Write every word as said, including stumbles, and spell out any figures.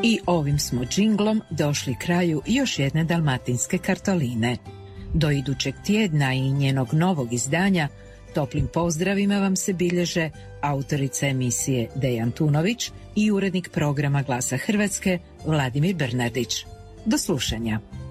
I ovim smo džinglom došli kraju još jedne dalmatinske kartoline. Do idućeg tjedna i njenog novog izdanja toplim pozdravima vam se bilježe autorica emisije Dejan Tunović i urednik programa Glasa Hrvatske Vladimir Bernardić. Do slušanja.